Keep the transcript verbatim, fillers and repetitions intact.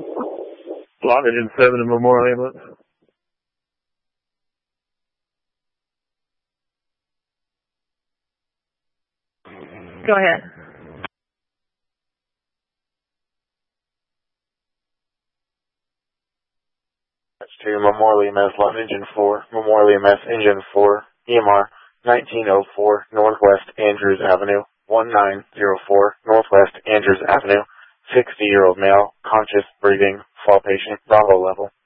Block engine seven in Memorial Ambulance. Go ahead. That's to Memorial E M S, London Engine four, Memorial E M S, Engine four, E M R, nineteen oh four, Northwest Andrews Avenue, nineteen oh four, Northwest Andrews Avenue, sixty-year-old male, conscious, breathing, fall patient, Bravo level.